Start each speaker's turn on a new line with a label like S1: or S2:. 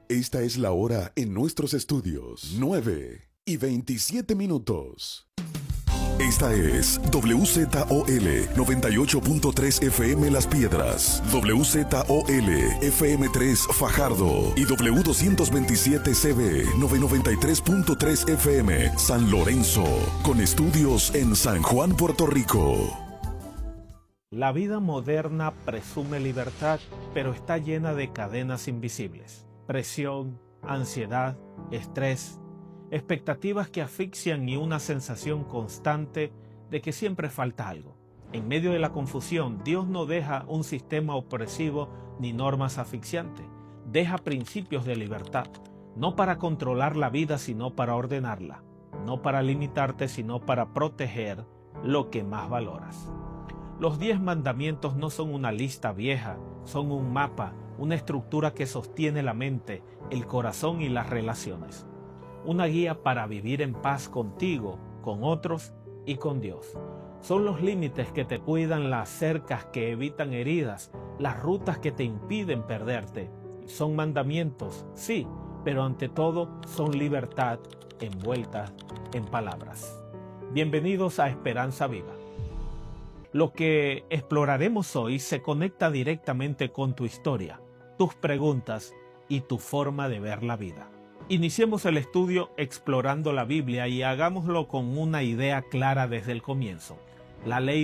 S1: Esta es la hora en nuestros estudios. 9:27. Esta es WZOL 98.3 FM Las Piedras, WZOL FM3 Fajardo y W227CB 93.3 FM San Lorenzo, con estudios en San Juan, Puerto Rico.
S2: La vida moderna presume libertad, pero está llena de cadenas invisibles. Presión, ansiedad, estrés, expectativas que asfixian y una sensación constante de que siempre falta algo. En medio de la confusión, Dios no deja un sistema opresivo ni normas asfixiantes. Deja principios de libertad, no para controlar la vida, sino para ordenarla. No para limitarte, sino para proteger lo que más valoras. Los 10 mandamientos no son una lista vieja, son un mapa, una estructura que sostiene la mente, el corazón y las relaciones. Una guía para vivir en paz contigo, con otros y con Dios. Son los límites que te cuidan, las cercas que evitan heridas, las rutas que te impiden perderte. Son mandamientos, sí, pero ante todo son libertad envuelta en palabras. Bienvenidos a Esperanza Viva. Lo que exploraremos hoy se conecta directamente con tu historia, tus preguntas y tu forma de ver la vida. Iniciemos el estudio explorando la Biblia y hagámoslo con una idea clara desde el comienzo. La ley